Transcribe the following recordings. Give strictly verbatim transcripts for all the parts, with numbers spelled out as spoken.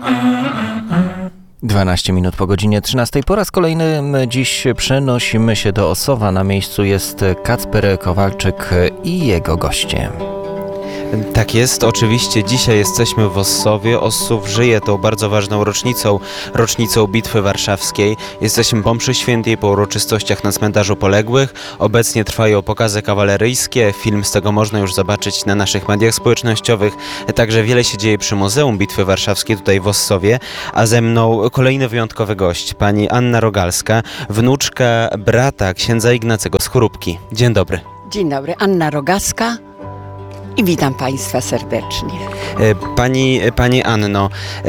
dwanaście minut po godzinie trzynastej. Po raz kolejny dziś przenosimy się do Ossowa. Na miejscu jest Kacper Kowalczyk i jego goście. Tak jest, oczywiście dzisiaj jesteśmy w Ossowie. Ossów żyje tą bardzo ważną rocznicą, rocznicą Bitwy Warszawskiej. Jesteśmy po mszy świętej, po uroczystościach na cmentarzu poległych. Obecnie trwają pokazy kawaleryjskie, film z tego można już zobaczyć na naszych mediach społecznościowych. Także wiele się dzieje przy Muzeum Bitwy Warszawskiej tutaj w Ossowie, a ze mną kolejny wyjątkowy gość, pani Anna Rogalska, wnuczka brata księdza Ignacego z Choróbki. Dzień dobry. Dzień dobry, Anna Rogalska. I witam Państwa serdecznie. Pani, pani Anno,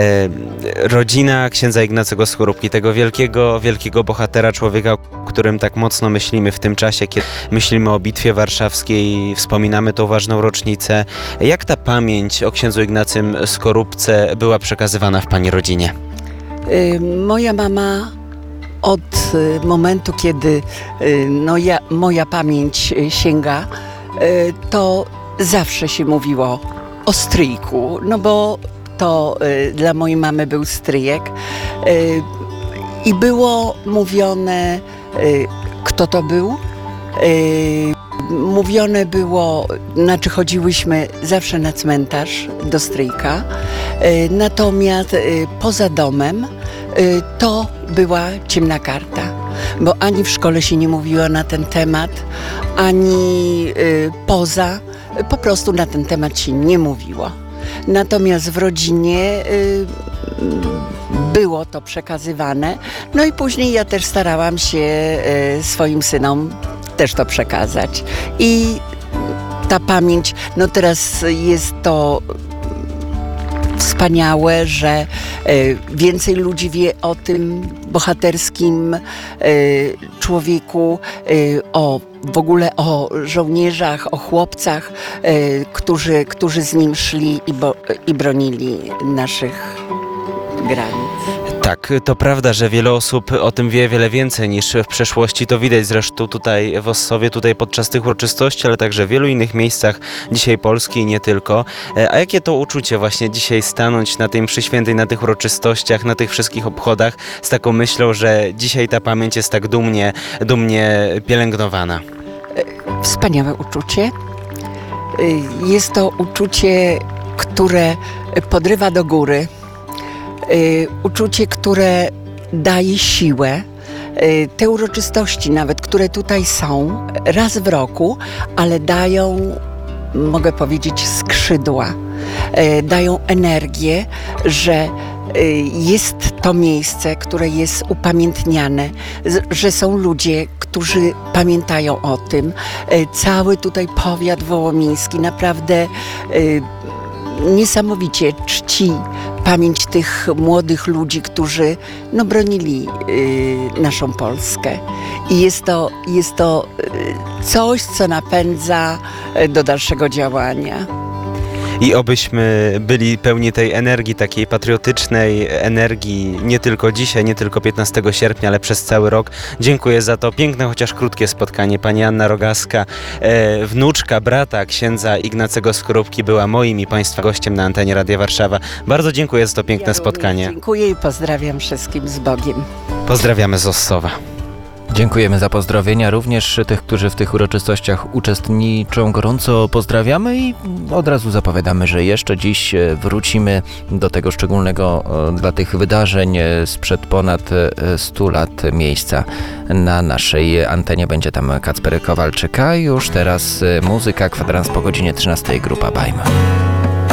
rodzina księdza Ignacego z Choróbki, tego wielkiego, wielkiego bohatera, człowieka, o którym tak mocno myślimy w tym czasie, kiedy myślimy o Bitwie Warszawskiej, wspominamy tą ważną rocznicę. Jak ta pamięć o księdzu Ignacym z Choróbce była przekazywana w pani rodzinie? Moja mama od momentu, kiedy no ja, moja pamięć sięga, to zawsze się mówiło o stryjku, no bo to y, dla mojej mamy był stryjek y, i było mówione, y, kto to był. Y, mówione było, znaczy chodziłyśmy zawsze na cmentarz do stryjka, y, natomiast y, poza domem y, to była ciemna karta, bo ani w szkole się nie mówiło na ten temat, ani y, poza. Po prostu na ten temat się nie mówiło. Natomiast w rodzinie y, było to przekazywane. No i później ja też starałam się y, swoim synom też to przekazać. I ta pamięć, no teraz jest to wspaniałe, że y, więcej ludzi wie o tym bohaterskim y, człowieku, y, o w ogóle o żołnierzach, o chłopcach, y, którzy, którzy z nim szli i, bo, i bronili naszych granic. Tak, to prawda, że wiele osób o tym wie wiele więcej niż w przeszłości. To widać zresztą tutaj w Ossowie, tutaj podczas tych uroczystości, ale także w wielu innych miejscach dzisiaj Polski i nie tylko. A jakie to uczucie właśnie dzisiaj stanąć na tej mszy świętej, na tych uroczystościach, na tych wszystkich obchodach z taką myślą, że dzisiaj ta pamięć jest tak dumnie, dumnie pielęgnowana? Wspaniałe uczucie. Jest to uczucie, które podrywa do góry. Y, uczucie, które daje siłę. Y, te uroczystości nawet, które tutaj są raz w roku, ale dają, mogę powiedzieć, skrzydła, y, dają energię, że y, jest to miejsce, które jest upamiętniane, z, że są ludzie, którzy pamiętają o tym. Y, cały tutaj powiat wołomiński naprawdę y, niesamowicie czci pamięć tych młodych ludzi, którzy no, bronili y, naszą Polskę. I jest to, jest to y, coś, co napędza y, do dalszego działania. I obyśmy byli pełni tej energii, takiej patriotycznej energii, nie tylko dzisiaj, nie tylko piętnastego sierpnia, ale przez cały rok. Dziękuję za to piękne, chociaż krótkie spotkanie. Pani Anna Rogalska, e, wnuczka brata księdza Ignacego z Choróbki, była moim i Państwa gościem na antenie Radia Warszawa. Bardzo dziękuję za to piękne ja spotkanie. Dziękuję i pozdrawiam wszystkim z Bogiem. Pozdrawiamy z Ossowa. Dziękujemy za pozdrowienia, również tych, którzy w tych uroczystościach uczestniczą. Gorąco pozdrawiamy i od razu zapowiadamy, że jeszcze dziś wrócimy do tego szczególnego dla tych wydarzeń sprzed ponad stu lat miejsca. Na naszej antenie będzie tam Kacper Kowalczyk, a już teraz muzyka, kwadrans po godzinie trzynastej, grupa Bajma.